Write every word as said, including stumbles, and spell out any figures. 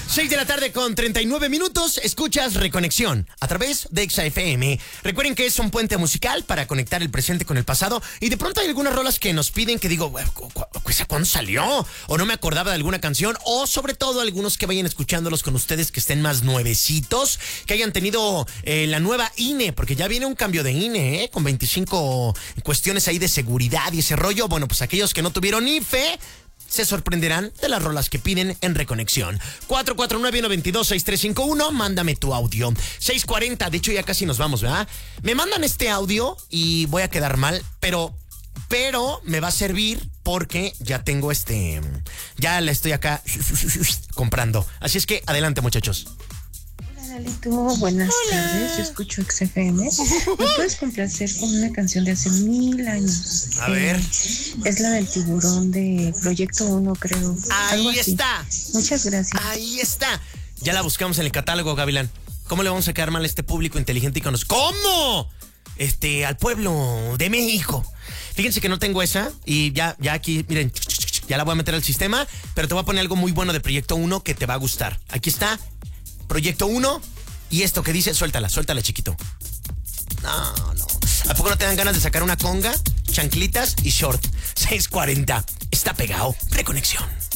seis de la tarde con treinta y nueve minutos, escuchas Reconexión a través de Exa F M. Recuerden que es un puente musical para conectar el presente con el pasado y de pronto hay algunas rolas que nos piden que digo, ¿cuándo salió? O no me acordaba de alguna canción, o sobre todo algunos que vayan escuchándolos con ustedes que estén más nuevecitos, que hayan tenido eh, la nueva I N E, porque ya viene un cambio de I N E, ¿eh? Con veinticinco cuestiones ahí de seguridad y ese rollo. Bueno, pues aquellos que no tuvieron I F E se sorprenderán de las rolas que piden en Reconexión. cuatro cuatro nueve, nueve dos, seis tres cinco uno, mándame tu audio. seis cuarenta, de hecho ya casi nos vamos, ¿verdad? Me mandan este audio y voy a quedar mal, pero, pero me va a servir porque ya tengo este, ya la estoy acá comprando. Así es que adelante, muchachos. Lalito, buenas Hola. tardes, yo escucho X F M. ¿Me puedes complacer con una canción de hace mil años? A eh, ver. Es la del tiburón de Proyecto uno, creo. Ahí está. Muchas gracias. Ahí está. Ya la buscamos en el catálogo, Gavilán. ¿Cómo le vamos a quedar mal a este público inteligente y con nosotros? ¿Cómo? Este, al pueblo de México. Fíjense que no tengo esa y ya, ya aquí, miren, ya la voy a meter al sistema, pero te voy a poner algo muy bueno de Proyecto uno que te va a gustar. Aquí está. Proyecto uno, y esto que dice, suéltala, suéltala, chiquito. No, no. ¿A poco no te dan ganas de sacar una conga, chanclitas y short? seis cuarenta. Está pegado. Reconexión.